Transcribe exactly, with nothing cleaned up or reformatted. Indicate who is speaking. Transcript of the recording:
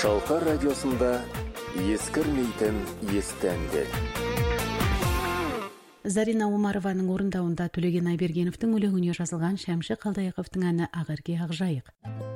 Speaker 1: Шалқар радиосында ескірмейтін есті әндер.
Speaker 2: Зарина Омарованың орындауында Төлеген Айбергеновтың өлеңіне жазылған Шәмші Қалдаяқовтың әні «Ақерке ақжайық».